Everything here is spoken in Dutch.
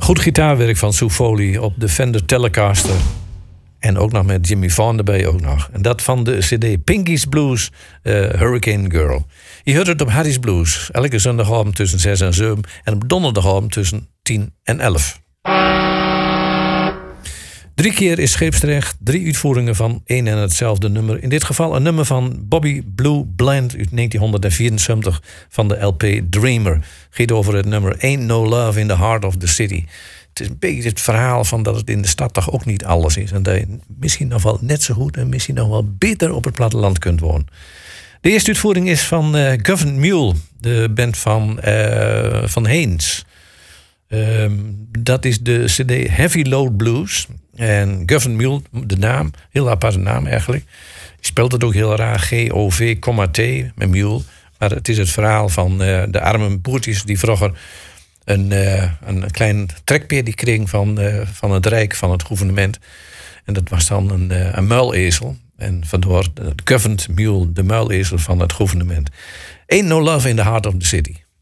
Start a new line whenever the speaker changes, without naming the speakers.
Goed gitaarwerk van Sue Foley op de Fender Telecaster. En ook nog met Jimmy Vaughan erbij ook nog. En dat van de cd Pinky's Blues, Hurricane Girl. Je hoort het op Harry's Blues. Elke zondagavond tussen 6 en 7. En op donderdagavond tussen 10 en 11. 3 keer is Scheepsrecht, 3 uitvoeringen van één en hetzelfde nummer. In dit geval een nummer van Bobby Blue Bland uit 1974 van de LP Dreamer. Gaat over het nummer Ain't No Love in the Heart of the City. Het is een beetje het verhaal van dat het in de stad toch ook niet alles is. En dat je misschien nog wel net zo goed en misschien nog wel beter op het platteland kunt wonen. De eerste uitvoering is van Governed Mule, de band van Haynes. Dat is de cd Heavy Load Blues. En Governed Mule, de naam, heel aparte naam eigenlijk. Je speelt het ook heel raar, G-O-V, T met mule. Maar het is het verhaal van de arme boertjes die vroeger een klein trekpeer die kregen van het Rijk, van het gouvernement. En dat was dan een muilezel. En vandoor de Governed Mule, de muilezel van het gouvernement. Ain't No Love in the Heart of the City.